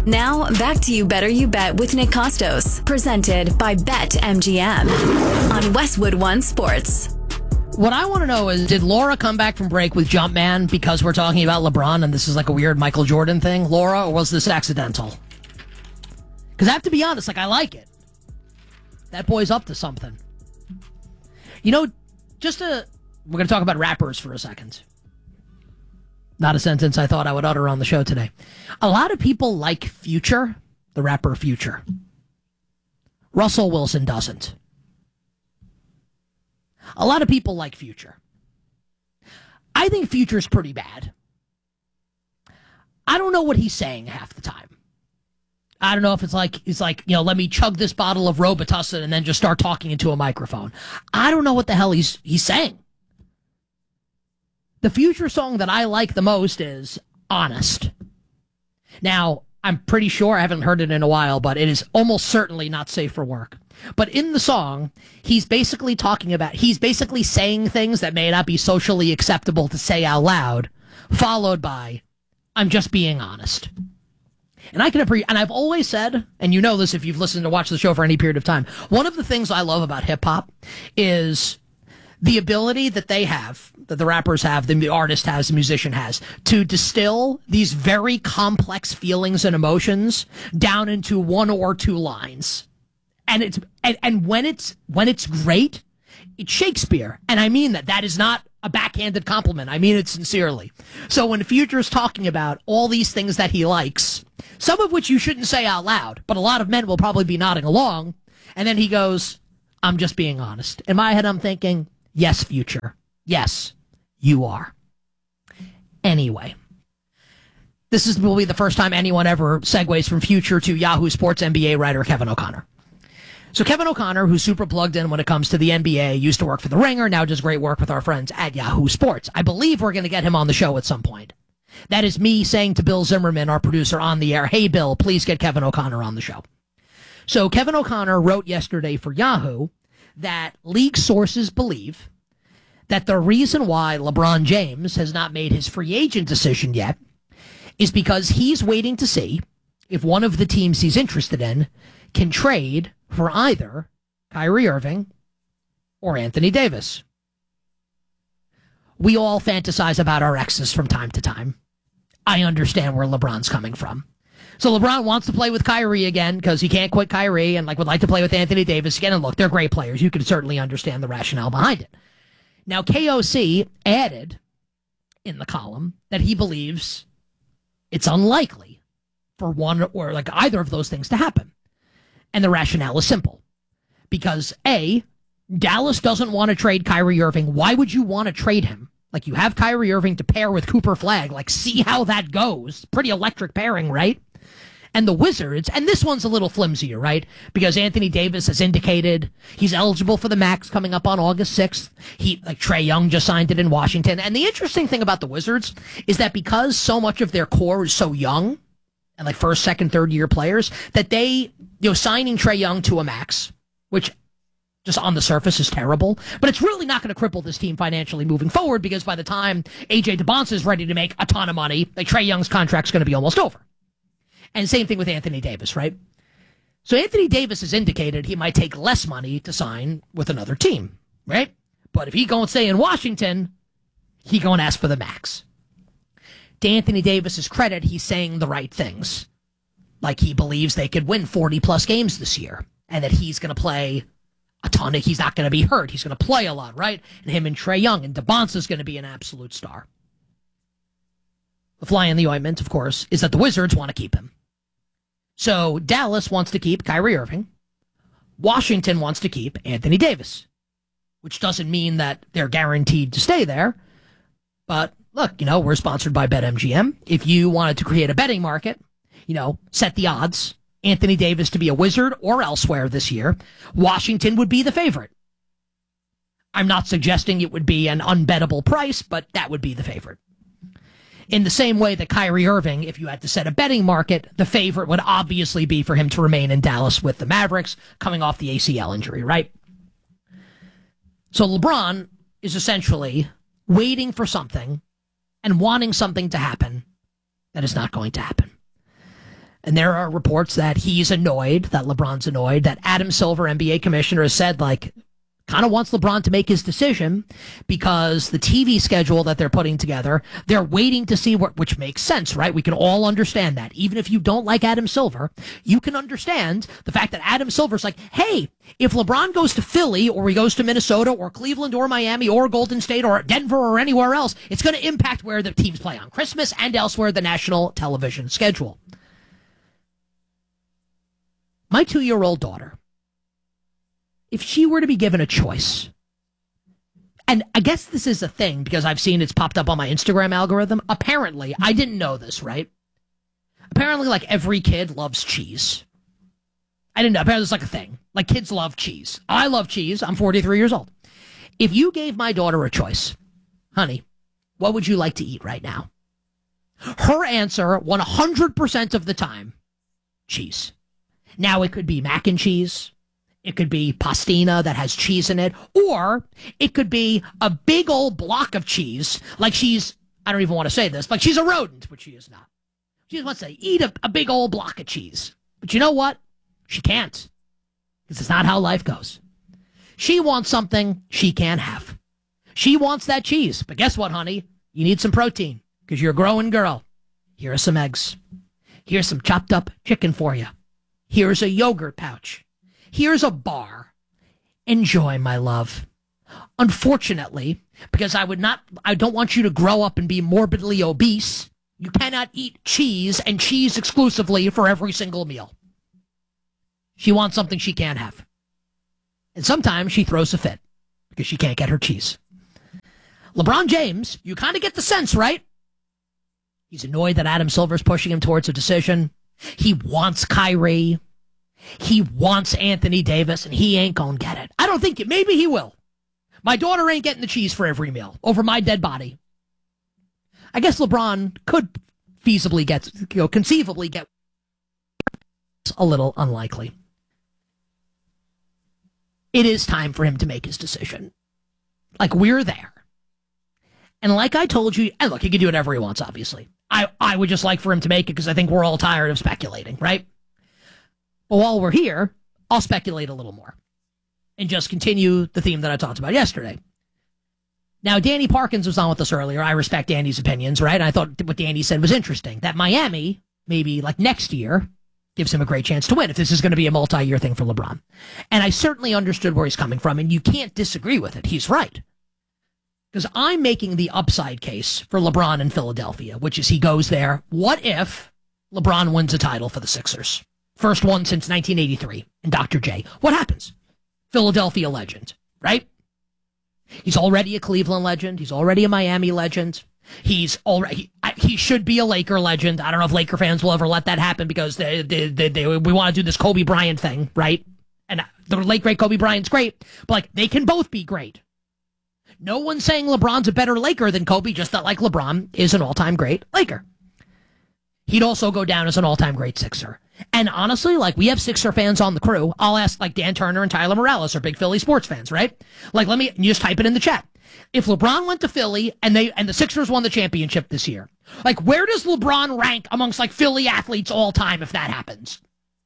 Now, back to You Better You Bet with Nick Costos, presented by BetMGM on Westwood One Sports. What I want to know is, did Laura come back from break with Jumpman because we're talking about LeBron and this is like a weird Michael Jordan thing, Laura, or was this accidental? Because I have to be honest, I like it. That boy's up to something. You know, we're going to talk about rappers for a second. Not a sentence I thought I would utter on the show today. A lot of people like Future, the rapper Future. Russell Wilson doesn't. A lot of people like Future. I think Future's pretty bad. I don't know what he's saying half the time. I don't know if it's like, let me chug this bottle of Robitussin and then just start talking into a microphone. I don't know what the hell he's saying. The Future song that I like the most is Honest. Now, I'm pretty sure, I haven't heard it in a while, but it is almost certainly not safe for work. But in the song, he's basically saying things that may not be socially acceptable to say out loud, followed by, I'm just being honest. And I can appreciate, and I've always said, and you know this if you've listened to watch the show for any period of time, one of the things I love about hip-hop is the ability that they have, that the rappers have, the artist has, the musician has, to distill these very complex feelings and emotions down into one or two lines. And when it's great, it's Shakespeare. And I mean that. That is not a backhanded compliment. I mean it sincerely. So when Future's talking about all these things that he likes, some of which you shouldn't say out loud, but a lot of men will probably be nodding along, and then he goes, I'm just being honest. In my head, I'm thinking, yes, Future. Yes, you are. Anyway, this will be the first time anyone ever segues from Future to Yahoo Sports NBA writer Kevin O'Connor. So Kevin O'Connor, who's super plugged in when it comes to the NBA, used to work for The Ringer, now does great work with our friends at Yahoo Sports. I believe we're going to get him on the show at some point. That is me saying to Bill Zimmerman, our producer on the air, hey, Bill, please get Kevin O'Connor on the show. So Kevin O'Connor wrote yesterday for Yahoo that league sources believe that the reason why LeBron James has not made his free agent decision yet is because he's waiting to see if one of the teams he's interested in can trade for either Kyrie Irving or Anthony Davis. We all fantasize about our exes from time to time. I understand where LeBron's coming from. So LeBron wants to play with Kyrie again because he can't quit Kyrie and would like to play with Anthony Davis again. And look, they're great players. You can certainly understand the rationale behind it. Now, KOC added in the column that he believes it's unlikely for one or either of those things to happen. And the rationale is simple. Because A, Dallas doesn't want to trade Kyrie Irving. Why would you want to trade him? You have Kyrie Irving to pair with Cooper Flagg. See how that goes. Pretty electric pairing, right? And the Wizards, and this one's a little flimsier, right? Because Anthony Davis has indicated he's eligible for the max coming up on August 6th. Trae Young just signed it in Washington. And the interesting thing about the Wizards is that because so much of their core is so young, and first, second, third year players, that they, signing Trae Young to a max, which just on the surface is terrible, but it's really not going to cripple this team financially moving forward because by the time AJ DeBonce is ready to make a ton of money, Trae Young's contract's going to be almost over. And same thing with Anthony Davis, right? So Anthony Davis has indicated he might take less money to sign with another team, right? But if he going to stay in Washington, he going to ask for the max. To Anthony Davis's credit, he's saying the right things. He believes they could win 40-plus games this year and that he's going to play a ton he's not going to be hurt. He's going to play a lot, right? And him and Trae Young and DeBonce is going to be an absolute star. The fly in the ointment, of course, is that the Wizards want to keep him. So Dallas wants to keep Kyrie Irving. Washington wants to keep Anthony Davis, which doesn't mean that they're guaranteed to stay there. But look, we're sponsored by BetMGM. If you wanted to create a betting market, set the odds, Anthony Davis to be a Wizard or elsewhere this year, Washington would be the favorite. I'm not suggesting it would be an unbettable price, but that would be the favorite. In the same way that Kyrie Irving, if you had to set a betting market, the favorite would obviously be for him to remain in Dallas with the Mavericks coming off the ACL injury, right? So LeBron is essentially waiting for something and wanting something to happen that is not going to happen. And there are reports that he's annoyed, that LeBron's annoyed, that Adam Silver, NBA commissioner, has said, like, kind of wants LeBron to make his decision because the TV schedule that they're putting together, they're waiting to see which makes sense, right? We can all understand that. Even if you don't like Adam Silver, you can understand the fact that Adam Silver's like, hey, if LeBron goes to Philly or he goes to Minnesota or Cleveland or Miami or Golden State or Denver or anywhere else, it's going to impact where the teams play on Christmas and elsewhere the national television schedule. My 2-year-old daughter, if she were to be given a choice, and I guess this is a thing because I've seen it's popped up on my Instagram algorithm. Apparently, I didn't know this, right? Apparently, like, every kid loves cheese. I didn't know. Apparently, it's like a thing. Like, kids love cheese. I love cheese. I'm 43 years old. If you gave my daughter a choice, honey, what would you like to eat right now? Her answer, 100% of the time, cheese. Now, it could be mac and cheese. It could be pastina that has cheese in it, or it could be a big old block of cheese, like she's, I don't even want to say this, like she's a rodent, which she is not. She just wants to eat a big old block of cheese. But you know what? She can't, because it's not how life goes. She wants something she can't have. She wants that cheese, but guess what, honey? You need some protein, because you're a growing girl. Here are some eggs. Here's some chopped up chicken for you. Here's a yogurt pouch. Here's a bar. Enjoy, my love. Unfortunately, because I don't want you to grow up and be morbidly obese, you cannot eat cheese and cheese exclusively for every single meal. She wants something she can't have. And sometimes she throws a fit because she can't get her cheese. LeBron James, you kind of get the sense, right? He's annoyed that Adam Silver's pushing him towards a decision. He wants Kyrie. He wants Anthony Davis, and he ain't gonna get it. I don't think it. Maybe he will. My daughter ain't getting the cheese for every meal over my dead body. I guess LeBron could feasibly get, conceivably get. It's a little unlikely. It is time for him to make his decision. Like, we're there. And like I told you, and look, he can do whatever he wants, obviously. I would just like for him to make it because I think we're all tired of speculating, right? But while we're here, I'll speculate a little more and just continue the theme that I talked about yesterday. Now, Danny Parkins was on with us earlier. I respect Danny's opinions, right? I thought what Danny said was interesting, that Miami, maybe like next year, gives him a great chance to win if this is going to be a multi-year thing for LeBron. And I certainly understood where he's coming from, and you can't disagree with it. He's right. Because I'm making the upside case for LeBron in Philadelphia, which is he goes there. What if LeBron wins a title for the Sixers? First one since 1983 and Dr. J. What happens? Philadelphia legend, right? He's already a Cleveland legend. He's already a Miami legend. He should be a Laker legend. I don't know if Laker fans will ever let that happen because we want to do this Kobe Bryant thing, right? And the late great Kobe Bryant's great, but like they can both be great. No one's saying LeBron's a better Laker than Kobe, just that like LeBron is an all-time great Laker. He'd also go down as an all-time great Sixer. And honestly, like, we have Sixer fans on the crew. I'll ask, like, Dan Turner and Tyler Morales are big Philly sports fans, right? Like, you just type it in the chat. If LeBron went to Philly and the Sixers won the championship this year, like, where does LeBron rank amongst, like, Philly athletes all time if that happens?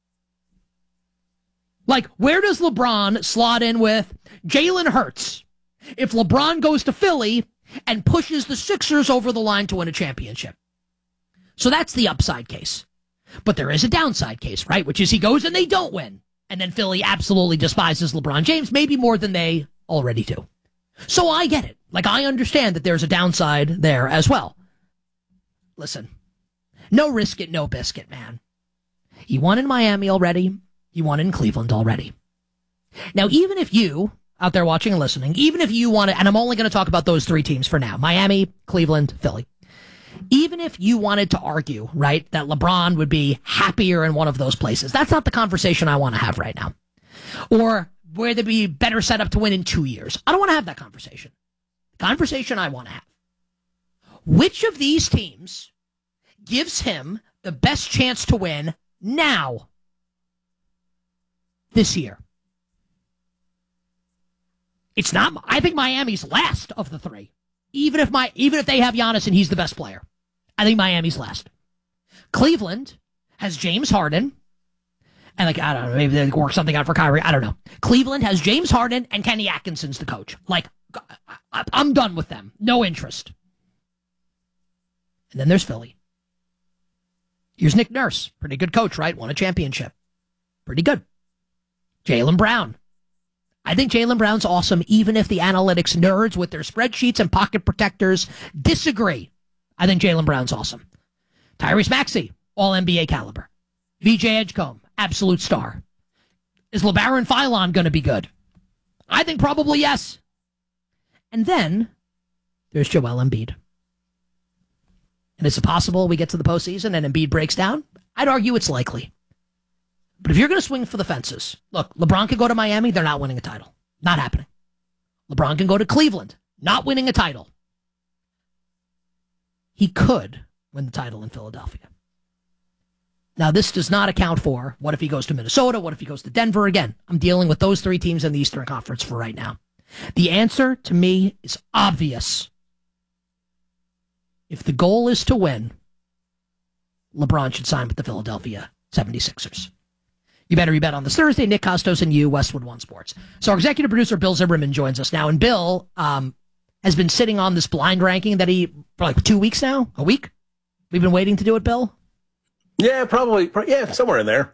Like, where does LeBron slot in with Jalen Hurts if LeBron goes to Philly and pushes the Sixers over the line to win a championship? So that's the upside case. But there is a downside case, right? Which is he goes and they don't win. And then Philly absolutely despises LeBron James, maybe more than they already do. So I get it. Like, I understand that there's a downside there as well. Listen, no risk it, no biscuit, man. He won in Miami already. He won in Cleveland already. Now, even if you, out there watching and listening, even if you want to, and I'm only going to talk about those three teams for now, Miami, Cleveland, Philly. Even if you wanted to argue, right, that LeBron would be happier in one of those places, that's not the conversation I want to have right now. Or where they'd be better set up to win in 2 years. I don't want to have that conversation. The conversation I want to have. Which of these teams gives him the best chance to win now, this year? It's not, I think Miami's last of the three. Even if they have Giannis and he's the best player. I think Miami's last. Cleveland has James Harden. And like, I don't know, maybe they work something out for Kyrie. I don't know. Cleveland has James Harden and Kenny Atkinson's the coach. Like, I'm done with them. No interest. And then there's Philly. Here's Nick Nurse. Pretty good coach, right? Won a championship. Pretty good. Jaylen Brown. I think Jaylen Brown's awesome, even if the analytics nerds with their spreadsheets and pocket protectors disagree. I think Jaylen Brown's awesome. Tyrese Maxey, all NBA caliber. VJ Edgecombe, absolute star. Is LeBaron Philon going to be good? I think probably yes. And then there's Joel Embiid. And is it possible we get to the postseason and Embiid breaks down? I'd argue it's likely. But if you're going to swing for the fences, look, LeBron can go to Miami, they're not winning a title. Not happening. LeBron can go to Cleveland, not winning a title. He could win the title in Philadelphia. Now, this does not account for what if he goes to Minnesota, what if he goes to Denver again. I'm dealing with those three teams in the Eastern Conference for right now. The answer to me is obvious. If the goal is to win, LeBron should sign with the Philadelphia 76ers. You better bet on this Thursday. Nick Costos and you, Westwood One Sports. So our executive producer, Bill Zimmerman, joins us now. And Bill has been sitting on this blind ranking that for like 2 weeks now, a week. We've been waiting to do it, Bill. Yeah, probably. Yeah, somewhere in there.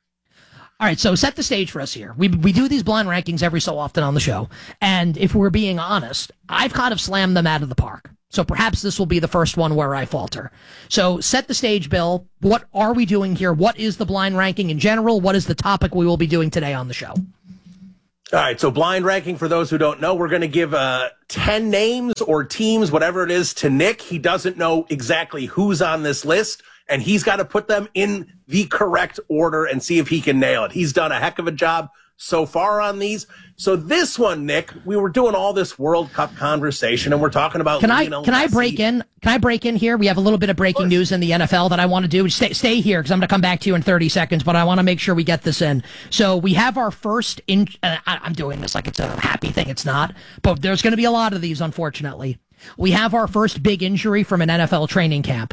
All right, so set the stage for us here. We do these blind rankings every so often on the show. And if we're being honest, I've kind of slammed them out of the park. So perhaps this will be the first one where I falter. So set the stage, Bill. What are we doing here? What is the blind ranking in general? What is the topic we will be doing today on the show? All right, so blind ranking, for those who don't know, we're going to give 10 names or teams, whatever it is, to Nick. He doesn't know exactly who's on this list, and he's got to put them in the correct order and see if he can nail it. He's done a heck of a job so far on these. So this one, Nick, we were doing all this World Cup conversation, and we're talking about Can I break in? Can I break in here? We have a little bit of breaking news in the NFL that I want to do. Stay here because I'm going to come back to you in 30 seconds, but I want to make sure we get this in. So we have our first I'm doing this like it's a happy thing. It's not, but there's going to be a lot of these, unfortunately. We have our first big injury from an NFL training camp.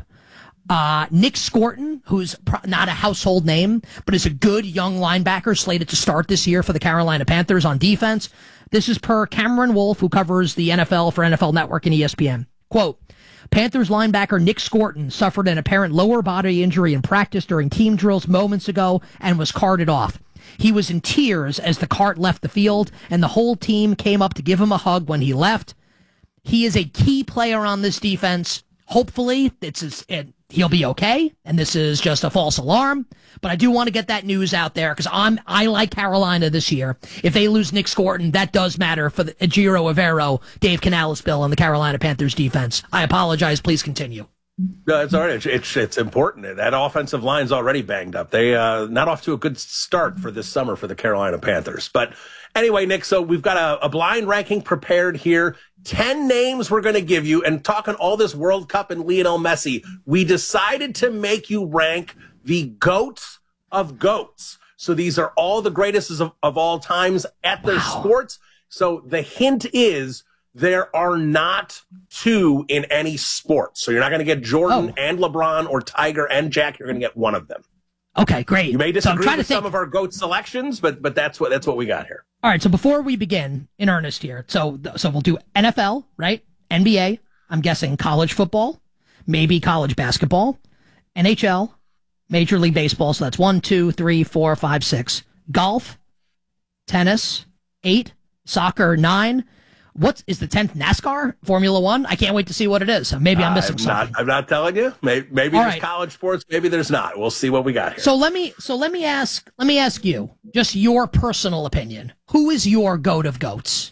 Nick Scorton, who's not a household name, but is a good young linebacker slated to start this year for the Carolina Panthers on defense. This is per Cameron Wolf, who covers the NFL for NFL Network and ESPN. Quote, Panthers linebacker Nick Scorton suffered an apparent lower body injury in practice during team drills moments ago and was carted off. He was in tears as the cart left the field, and the whole team came up to give him a hug when he left. He is a key player on this defense. Hopefully, he'll be okay, and this is just a false alarm. But I do want to get that news out there because I like Carolina this year. If they lose Nick Scorton, that does matter for Giro Avero, Dave Canales, Bill, and the Carolina Panthers defense. I apologize. Please continue. No, it's all right. It's important. That offensive line's already banged up. They not off to a good start for this summer for the Carolina Panthers. But anyway, Nick, so we've got a blind ranking prepared here. 10 names we're going to give you, and talking all this World Cup and Lionel Messi, we decided to make you rank the GOATs of GOATs. So these are all the greatest of all times at their sports. So the hint is there are not two in any sport. So you're not going to get Jordan and LeBron or Tiger and Jack. You're going to get one of them. Okay, great. You may disagree with some of our GOAT selections, but that's what we got here. All right, so before we begin in earnest here, so we'll do NFL, right? NBA, I'm guessing college football, maybe college basketball, NHL, Major League Baseball, so that's 1, 2, 3, 4, 5, 6. Golf, tennis, 8, soccer, 9. What is the 10th? NASCAR? Formula One? I can't wait to see what it is. Maybe I'm missing something. I'm not telling you. Maybe there's college sports. Maybe there's not. We'll see what we got here. So let me ask you, just your personal opinion. Who is your GOAT of GOATs?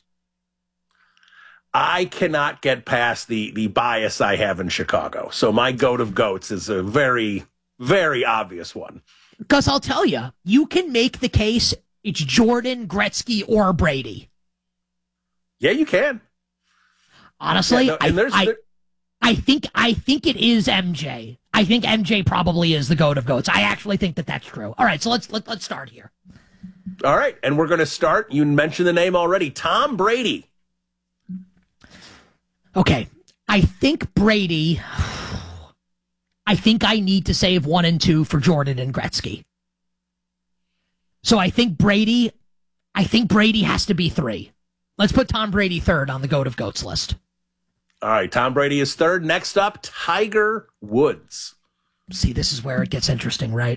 I cannot get past the bias I have in Chicago. So my GOAT of GOATs is a very, very obvious one. Because I'll tell you, you can make the case it's Jordan, Gretzky, or Brady. Yeah, you can. Honestly, I think it is MJ. I think MJ probably is the GOAT of GOATs. I actually think that's true. All right, so let's start here. All right, and we're going to start. You mentioned the name already, Tom Brady. Okay, I think Brady. I think I need to save 1 and 2 for Jordan and Gretzky. So I think Brady has to be 3. Let's put Tom Brady 3rd on the GOAT of GOATs list. All right, Tom Brady is 3rd. Next up, Tiger Woods. See, this is where it gets interesting, right?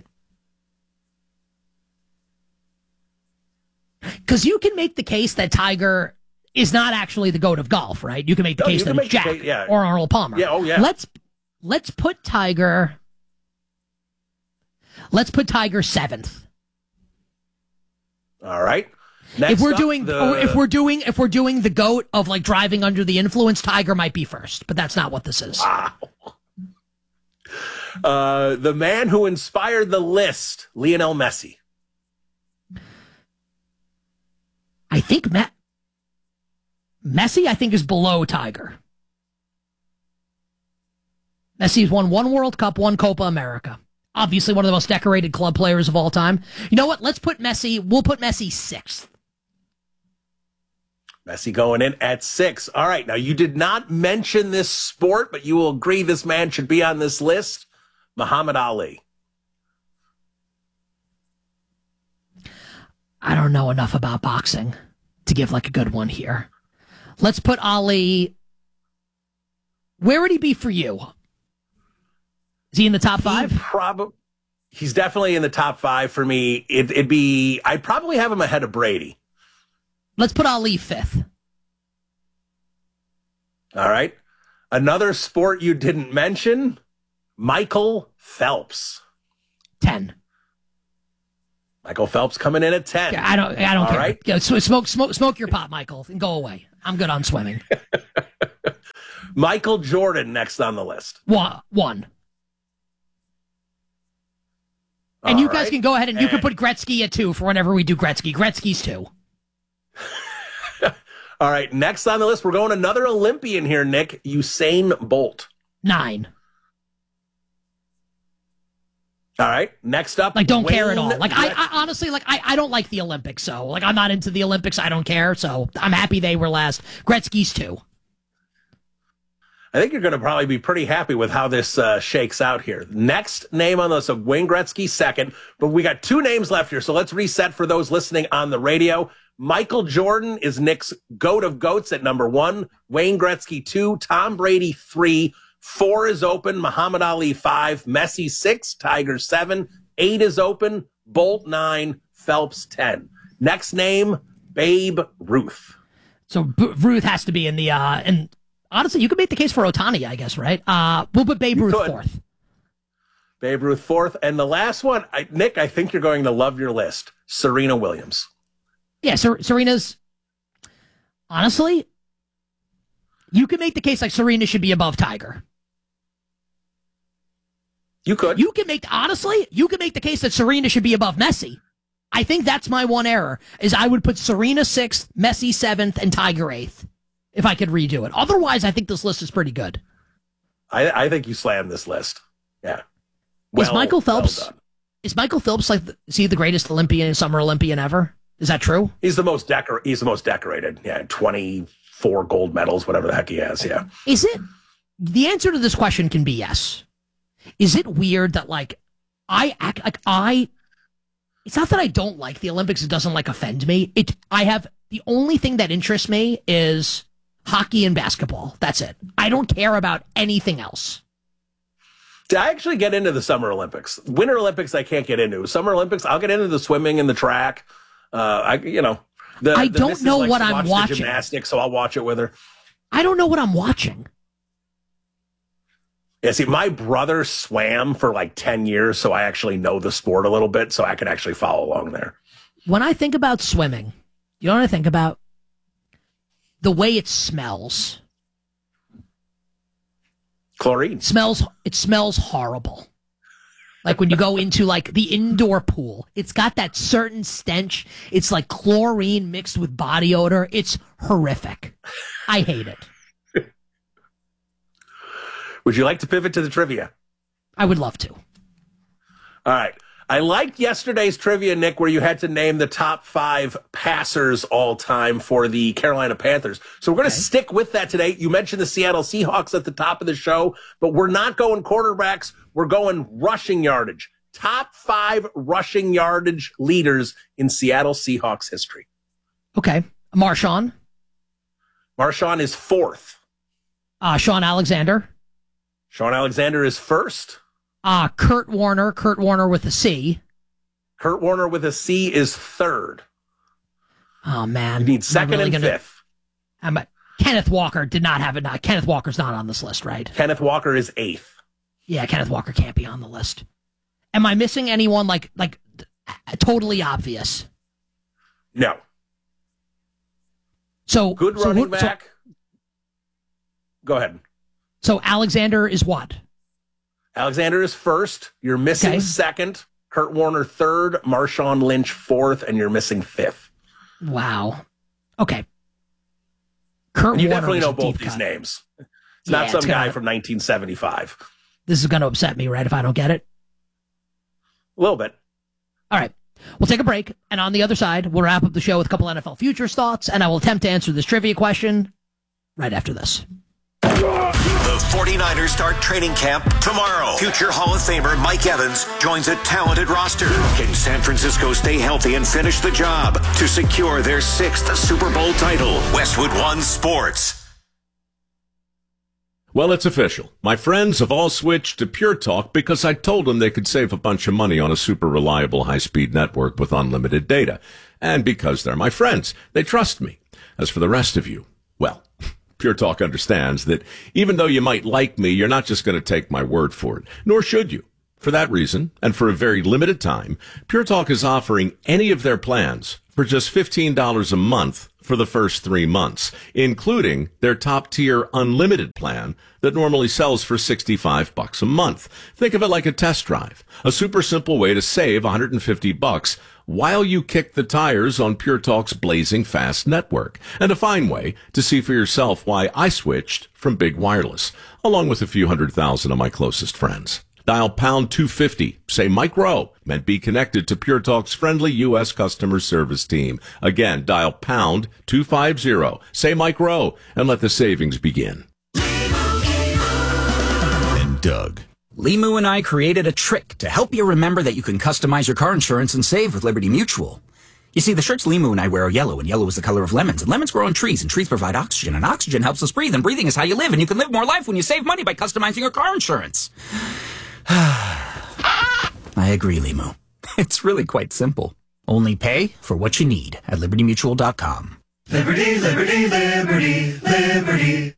Because you can make the case that Tiger is not actually the GOAT of golf, right? You can make the case that it's Jack or Arnold Palmer. Yeah, oh yeah. Let's put Tiger 7th. All right. Next if we're up, doing the GOAT of like driving under the influence, Tiger might be first, but that's not what this is. Wow. The man who inspired the list, Lionel Messi. I think Messi, I think, is below Tiger. Messi's won 1 World Cup, 1 Copa America. Obviously one of the most decorated club players of all time. You know what? We'll put Messi 6th. Messi going in at 6. All right. Now, you did not mention this sport, but you will agree this man should be on this list. Muhammad Ali. I don't know enough about boxing to give like a good one here. Let's put Ali. Where would he be for you? Is he in the top 5? He's definitely in the top 5 for me. I'd probably have him ahead of Brady. Let's put Ali 5th. All right. Another sport you didn't mention, Michael Phelps. 10. Michael Phelps coming in at 10. Yeah, I don't All care. Right. Yeah, smoke your pot, Michael, and go away. I'm good on swimming. Michael Jordan next on the list. 1. And you guys can go ahead and you can put Gretzky at 2 for whenever we do Gretzky. Gretzky's 2. All right, next on the list, we're going another Olympian here, Nick. Usain Bolt. 9. All right, next up. Like, don't care at all. Like, I honestly, like, I don't like the Olympics, so, like, I'm not into the Olympics. I don't care, so I'm happy they were last. Gretzky's 2. I think you're going to probably be pretty happy with how this shakes out here. Next name on the list, so Wayne Gretzky 2nd, but we got 2 names left here, so let's reset for those listening on the radio. Michael Jordan is Nick's GOAT of GOATs at number 1. Wayne Gretzky 2. Tom Brady 3. 4 is open. Muhammad Ali 5. Messi 6. Tiger 7. 8 is open. Bolt 9. Phelps 10. Next name, Babe Ruth. So Ruth has to be in the and honestly, you could make the case for Ohtani, I guess, right? We'll put Babe Ruth 4th. Babe Ruth 4th. And the last one, Nick, I think you're going to love your list. Serena Williams. Yeah, Serena's, honestly, you could make the case like Serena should be above Tiger. You could. You can make the case that Serena should be above Messi. I think that's my one error, is I would put Serena 6th, Messi 7th, and Tiger 8th, if I could redo it. Otherwise, I think this list is pretty good. I think you slammed this list. Yeah. Is Michael Phelps like, is he the greatest Summer Olympian ever? Is that true? He's the most decorated. Yeah, 24 gold medals, whatever the heck he has. Yeah. Is it? The answer to this question can be yes. Is it weird that like I act like it's not that I don't like the Olympics, it doesn't like offend me. The only thing that interests me is hockey and basketball. That's it. I don't care about anything else. I actually get into the Summer Olympics. Winter Olympics I can't get into. Summer Olympics I'll get into the swimming and the track. I don't know what I'm watching. Gymnastics, so I'll watch it with her. I don't know what I'm watching. Yeah, see, my brother swam for like 10 years, so I actually know the sport a little bit, so I can actually follow along there. When I think about swimming, you know what I think about? The way it smells. Chlorine. It smells horrible. Like when you go into like the indoor pool, it's got that certain stench. It's like chlorine mixed with body odor. It's horrific. I hate it. Would you like to pivot to the trivia? I would love to. All right. I liked yesterday's trivia, Nick, where you had to name the top 5 passers all time for the Carolina Panthers. So we're going to stick with that today. You mentioned the Seattle Seahawks at the top of the show, but we're not going quarterbacks. We're going rushing yardage. Top 5 rushing yardage leaders in Seattle Seahawks history. Okay. Marshawn. Marshawn is 4th. Sean Alexander. Sean Alexander is 1st. Kurt Warner. Kurt Warner with a C. Kurt Warner with a C is 3rd. Oh, man. You need 2nd and 5th. Kenneth Walker did not have it. Kenneth Walker's not on this list, right? Kenneth Walker is 8th. Yeah, Kenneth Walker can't be on the list. Am I missing anyone like totally obvious? No. So good running back. Go ahead. So Alexander is what? Alexander is 1st. You're missing 2nd. Kurt Warner 3rd. Marshawn Lynch 4th, and you're missing 5th. Wow. Okay. Kurt you Warner definitely know a both deep these cut. names. It's not some guy from 1975. This is going to upset me, right, if I don't get it? A little bit. All right. We'll take a break, and on the other side, we'll wrap up the show with a couple NFL futures thoughts, and I will attempt to answer this trivia question right after this. The 49ers start training camp tomorrow. Future Hall of Famer Mike Evans joins a talented roster. Can San Francisco stay healthy and finish the job to secure their 6th Super Bowl title? Westwood One Sports. Well, it's official. My friends have all switched to Pure Talk because I told them they could save a bunch of money on a super reliable high-speed network with unlimited data. And because they're my friends, they trust me. As for the rest of you, well, Pure Talk understands that even though you might like me, you're not just going to take my word for it, nor should you. For that reason, and for a very limited time, Pure Talk is offering any of their plans for just $15 a month for the first 3 months, including their top-tier unlimited plan that normally sells for $65 a month. Think of it like a test drive, a super simple way to save $150 while you kick the tires on Pure Talk's blazing fast network, and a fine way to see for yourself why I switched from Big Wireless, along with a few 100,000 of my closest friends. Dial pound 250, say Mike Rowe, and be connected to Pure Talk's friendly U.S. customer service team. Again, dial pound 250, say Mike Rowe, and let the savings begin. And Doug. Limu and I created a trick to help you remember that you can customize your car insurance and save with Liberty Mutual. You see, the shirts Limu and I wear are yellow, and yellow is the color of lemons, and lemons grow on trees, and trees provide oxygen, and oxygen helps us breathe, and breathing is how you live, and you can live more life when you save money by customizing your car insurance. I agree, Limu. It's really quite simple. Only pay for what you need at LibertyMutual.com. Liberty, liberty, liberty, liberty.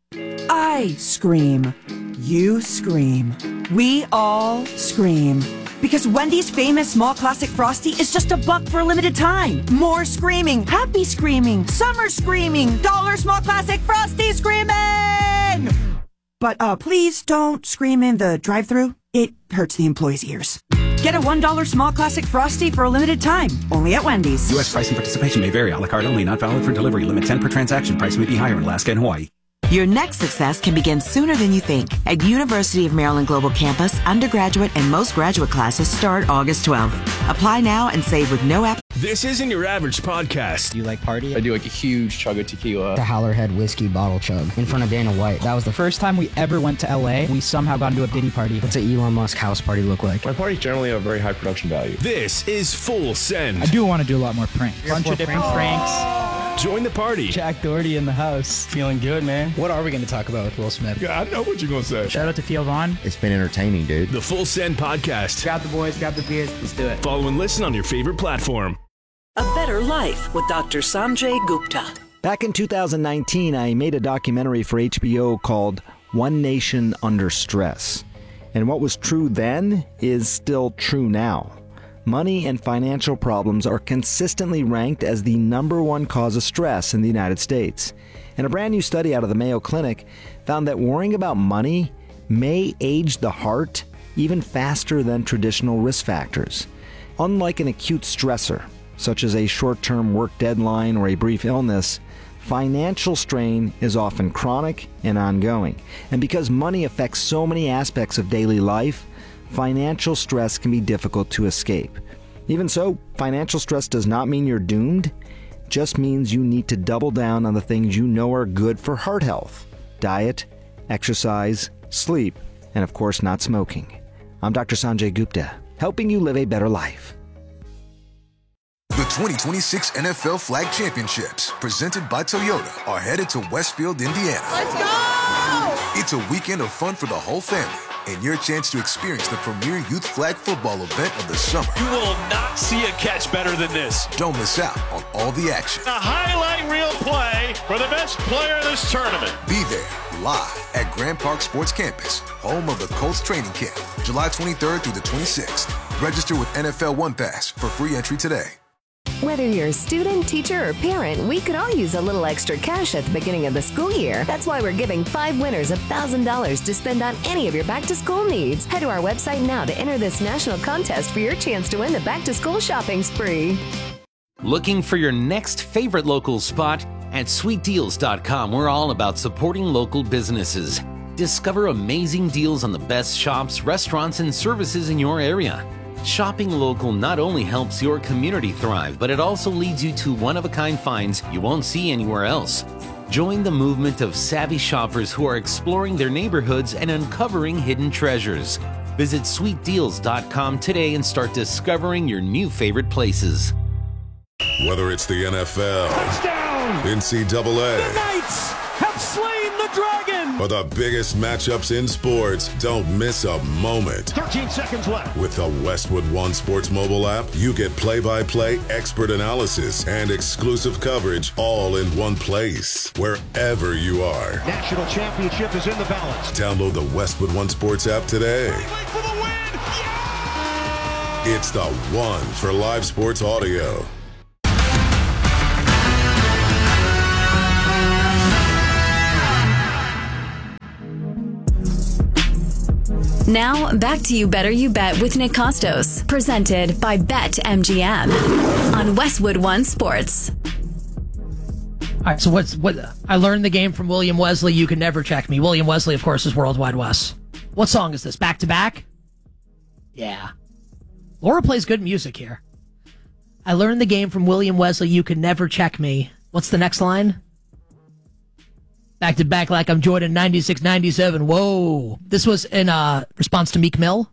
I scream. You scream. We all scream. Because Wendy's famous small classic Frosty is just $1 for a limited time. More screaming, happy screaming, summer screaming, dollar small classic Frosty screaming! But please don't scream in the drive-thru. It hurts the employees' ears. Get a $1 small classic Frosty for a limited time, only at Wendy's. U.S. price and participation may vary. A la carte only, not valid for delivery. Limit 10 per transaction. Price may be higher in Alaska and Hawaii. Your next success can begin sooner than you think. At University of Maryland Global Campus, undergraduate and most graduate classes start August 12th. Apply now and save with no app. This isn't your average podcast. Do you like party? I do like a huge chug of tequila. The Howlerhead whiskey bottle chug in front of Dana White. That was the first time we ever went to LA. We somehow got into a Diddy party. What's an Elon Musk house party look like? My parties generally have very high production value. This is Full Send. I do want to do a lot more pranks. Bunch of different pranks. Join the party. Jack Doherty in the house. Feeling good, man. What are we going to talk about with Will Smith? Yeah, I know what you're going to say. Shout out to Theo Vaughn. It's been entertaining, dude. The Full Send podcast. Grab the boys, grab the beers. Let's do it. Follow and listen on your favorite platform. A Better Life with Dr. Sanjay Gupta. Back in 2019, I made a documentary for HBO called One Nation Under Stress. And what was true then is still true now. Money and financial problems are consistently ranked as the #1 cause of stress in the United States. And a brand new study out of the Mayo Clinic found that worrying about money may age the heart even faster than traditional risk factors. Unlike an acute stressor, such as a short-term work deadline or a brief illness, financial strain is often chronic and ongoing. And because money affects so many aspects of daily life, financial stress can be difficult to escape. Even so, financial stress does not mean you're doomed. It just means you need to double down on the things you know are good for heart health: diet, exercise, sleep, and of course, not smoking. I'm Dr. Sanjay Gupta, helping you live a better life. The 2026 NFL Flag Championships, presented by Toyota, are headed to Westfield, Indiana. Let's go! It's a weekend of fun for the whole family, and your chance to experience the premier youth flag football event of the summer. You will not see a catch better than this. Don't miss out on all the action. A highlight reel play for the best player of this tournament. Be there, live at Grand Park Sports Campus, home of the Colts training camp, July 23rd through the 26th. Register with NFL One Pass for free entry today. Whether you're a student, teacher, or parent, we could all use a little extra cash at the beginning of the school year. That's why we're giving 5 winners $1,000 to spend on any of your back-to-school needs. Head to our website now to enter this national contest for your chance to win the back-to-school shopping spree. Looking for your next favorite local spot? At sweetdeals.com, we're all about supporting local businesses. Discover amazing deals on the best shops, restaurants, and services in your area. Shopping local not only helps your community thrive, but it also leads you to one-of-a-kind finds you won't see anywhere else. Join the movement of savvy shoppers who are exploring their neighborhoods and uncovering hidden treasures. Visit sweetdeals.com today and start discovering your new favorite places. Whether it's the NFL, touchdown, NCAA, the Knights have slain the Dragon, or the biggest matchups in sports, don't miss a moment. 13 seconds left. With the Westwood One Sports mobile app, you get play-by-play expert analysis and exclusive coverage all in one place, wherever you are. National championship is in the balance. Download the Westwood One Sports app today. For the win! Yeah! It's the one for live sports audio. Now, back to You Better You Bet with Nick Costos, presented by BetMGM on Westwood One Sports. All right, so what? I learned the game from William Wesley, You Can Never Check Me. William Wesley, of course, is Worldwide Wes. What song is this? Back to Back? Yeah. Laura plays good music here. I learned the game from William Wesley, You Can Never Check Me. What's the next line? Back to back like I'm Jordan 96-97. Whoa. This was in response to Meek Mill.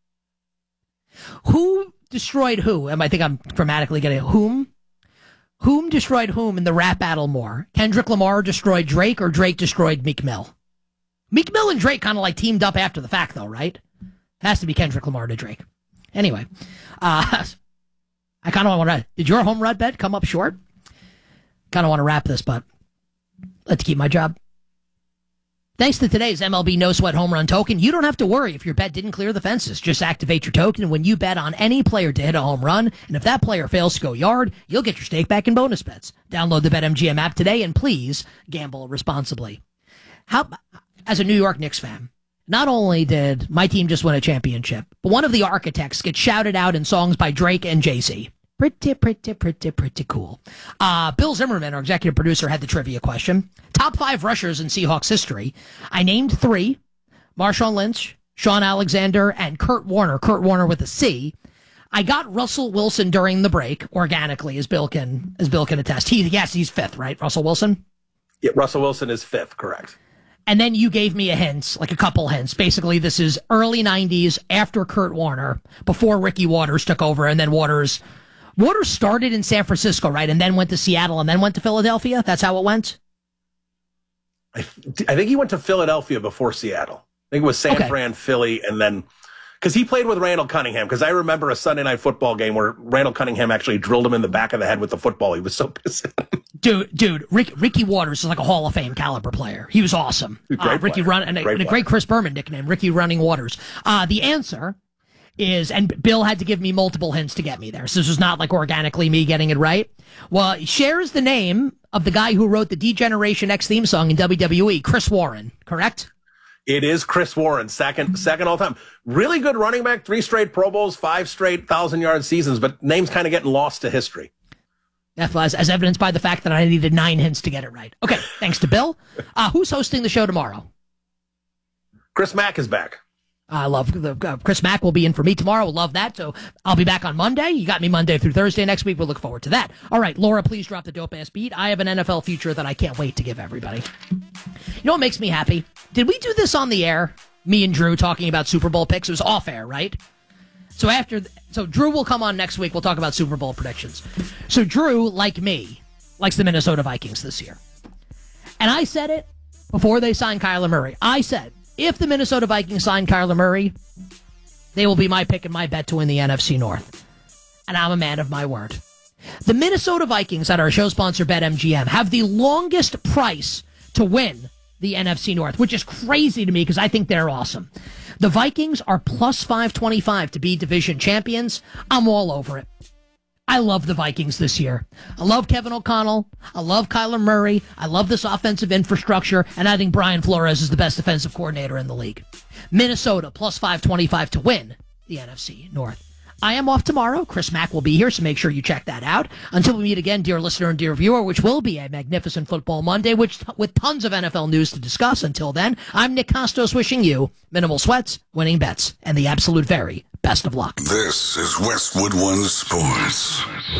Who destroyed who? I think I'm grammatically getting it. Whom? Whom destroyed whom in the rap battle more? Kendrick Lamar destroyed Drake or Drake destroyed Meek Mill? Meek Mill and Drake kind of like teamed up after the fact though, right? Has to be Kendrick Lamar to Drake. Anyway, I kind of want to, did your home run bet come up short? Kind of want to wrap this, but let's keep my job. Thanks to today's MLB No Sweat Home Run Token, you don't have to worry if your bet didn't clear the fences. Just activate your token when you bet on any player to hit a home run, and if that player fails to go yard, you'll get your stake back in bonus bets. Download the BetMGM app today, and please gamble responsibly. As a New York Knicks fan, not only did my team just win a championship, but one of the architects gets shouted out in songs by Drake and Jay-Z. Pretty cool. Bill Zimmerman, our executive producer, had the trivia question. Top 5 rushers in Seahawks history. I named 3. Marshawn Lynch, Sean Alexander, and Kurt Warner. Kurt Warner with a C. I got Russell Wilson during the break, organically, as Bill can attest. He's 5th, right? Russell Wilson? Yeah, Russell Wilson is 5th, correct. And then you gave me a hint, like a couple hints. Basically, this is early 90s, after Kurt Warner, before Ricky Waters took over, and then Waters started in San Francisco, right? And then went to Seattle and then went to Philadelphia? That's how it went? I think he went to Philadelphia before Seattle. I think it was San Fran, Philly, and then... Because he played with Randall Cunningham. Because I remember a Sunday night football game where Randall Cunningham actually drilled him in the back of the head with the football. He was so pissed. Dude, Ricky Waters is like a Hall of Fame caliber player. He was awesome. Ricky Run and a great Chris Berman nickname, Ricky Running Waters. The answer is, and Bill had to give me multiple hints to get me there, so this was not like organically me getting it right. Well, it shares the name of the guy who wrote the D-Generation X theme song in WWE, Chris Warren, correct? It is Chris Warren, second all time. Really good running back, 3 straight Pro Bowls, 5 straight 1,000-yard seasons, but name's kind of getting lost to history. As evidenced by the fact that I needed 9 hints to get it right. Okay, thanks to Bill. Who's hosting the show tomorrow? Chris Mack is back. I love Chris Mack will be in for me tomorrow. We'll love that. So I'll be back on Monday. You got me Monday through Thursday next week. We'll look forward to that. All right, Laura, please drop the dope ass beat. I have an NFL future that I can't wait to give everybody. You know what makes me happy? Did we do this on the air? Me and Drew talking about Super Bowl picks. It was off air, right? So Drew will come on next week. We'll talk about Super Bowl predictions. So Drew, like me, likes the Minnesota Vikings this year. And I said it before they signed Kyler Murray. I said, if the Minnesota Vikings sign Kyler Murray, they will be my pick and my bet to win the NFC North. And I'm a man of my word. The Minnesota Vikings, at our show sponsor BetMGM, have the longest price to win the NFC North, which is crazy to me because I think they're awesome. The Vikings are plus 525 to be division champions. I'm all over it. I love the Vikings this year. I love Kevin O'Connell. I love Kyler Murray. I love this offensive infrastructure. And I think Brian Flores is the best defensive coordinator in the league. Minnesota plus 525 to win the NFC North. I am off tomorrow. Chris Mack will be here, so make sure you check that out. Until we meet again, dear listener and dear viewer, which will be a magnificent Football Monday, with tons of NFL news to discuss. Until then, I'm Nick Costos wishing you minimal sweats, winning bets, and the absolute very best of luck. This is Westwood One Sports.